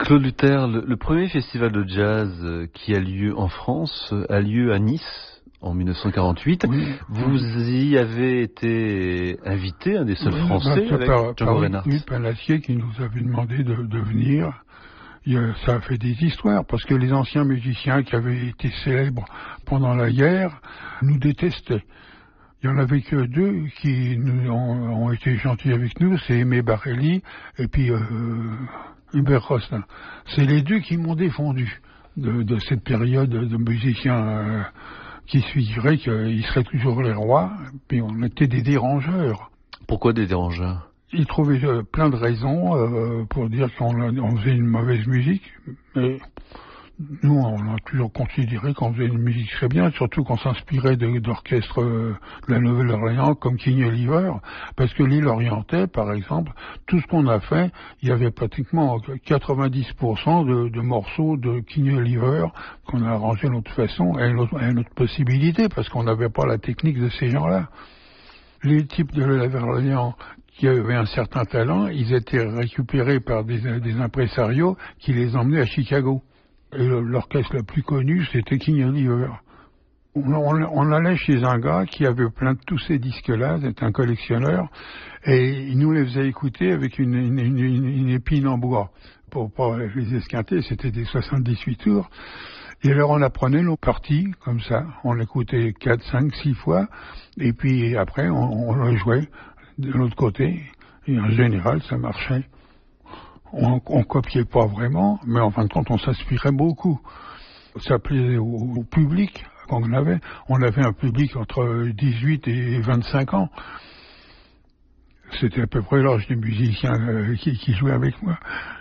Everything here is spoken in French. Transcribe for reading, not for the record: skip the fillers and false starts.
Claude Luther, le premier festival de jazz qui a lieu en France a lieu à Nice en 1948. Oui. Vous y avez été invité, un des seuls Français, avec Django Reinhardt. Oui, Palacier qui nous avait demandé de venir. Ça a fait des histoires, parce que les anciens musiciens qui avaient été célèbres pendant la guerre nous détestaient. Il n'y en avait que deux qui ont été gentils avec nous, c'est Aimé Barelli et puis Hubert Rostin. C'est les deux qui m'ont défendu de cette période de musiciens qui se figuraient qu'ils seraient toujours les rois, puis on était des dérangeurs. Pourquoi des dérangeurs? Ils trouvaient plein de raisons pour dire qu'on faisait une mauvaise musique, mais nous, on a toujours considéré qu'on faisait une musique très bien, surtout qu'on s'inspirait d'orchestres de la Nouvelle-Orléans comme King Oliver, parce que l'île Orientais, par exemple, tout ce qu'on a fait, il y avait pratiquement 90% de morceaux de King Oliver qu'on a arrangés de notre façon et à notre possibilité, parce qu'on n'avait pas la technique de ces gens-là. Les types de la Nouvelle-Orléans qui avaient un certain talent, ils étaient récupérés par des impresarios qui les emmenaient à Chicago. Et l'orchestre le plus connu, c'était King Oliver. On allait chez un gars qui avait plein de tous ces disques-là, c'était un collectionneur, et il nous les faisait écouter avec une épine en bois. Pour pas les esquinter, c'était des 78 tours. Et alors on apprenait nos parties, comme ça. On l'écoutait 4, 5, 6 fois, et puis après on le jouait de l'autre côté, et en général ça marchait. On copiait pas vraiment, mais en fin de compte on s'inspirait beaucoup. Ça plaisait au public qu'on avait. On avait un public entre 18 et 25 ans. C'était à peu près l'âge des musiciens qui jouaient avec moi.